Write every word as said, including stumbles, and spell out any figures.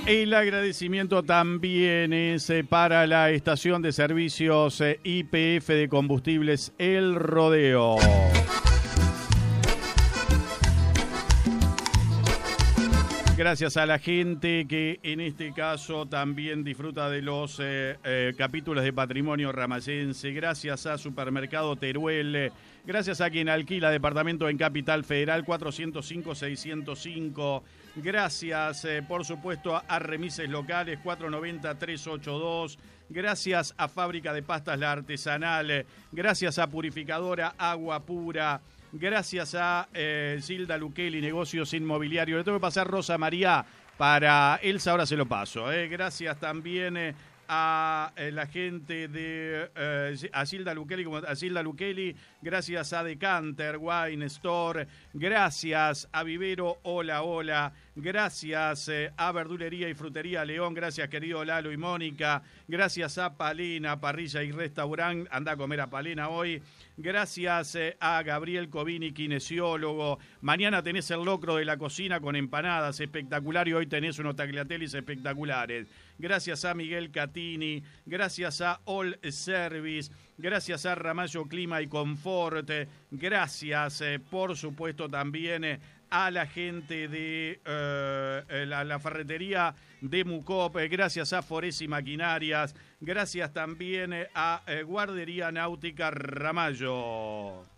El agradecimiento también es eh, para la estación de servicios eh, Y P F de combustibles El Rodeo. Gracias a la gente que en este caso también disfruta de los eh, eh, capítulos de Patrimonio Ramayense. Gracias a Supermercado Teruel. Gracias a quien alquila departamento en Capital Federal cuatrocientos cinco seiscientos cinco. Gracias, eh, por supuesto, a, a Remises Locales cuatrocientos noventa trescientos ochenta y dos. Gracias a Fábrica de Pastas La Artesanal. Gracias a Purificadora Agua Pura. Gracias a eh, Gilda Luquelli, Negocios Inmobiliarios. Le tengo que pasar Rosa María para Elsa, ahora se lo paso. Eh. Gracias también eh, a eh, la gente de eh, a Gilda Luquelli, como a Gilda Luquelli. Gracias a Decanter Wine Store. Gracias a Vivero Hola Hola. Gracias eh, a Verdulería y Frutería León. Gracias, querido Lalo y Mónica. Gracias a Palena, Parrilla y Restaurant. Anda a comer a Palena hoy. Gracias eh, a Gabriel Covini, kinesiólogo. Mañana tenés el locro de la cocina con empanadas espectacular y hoy tenés unos tagliatellis espectaculares. Gracias a Miguel Catini. Gracias a All Service. Gracias a Ramallo Clima y Confort. Gracias, eh, por supuesto, también eh, a la gente de eh, la, la ferretería de Mucop. Eh, gracias a Foresi Maquinarias. Gracias también eh, a eh, Guardería Náutica Ramallo.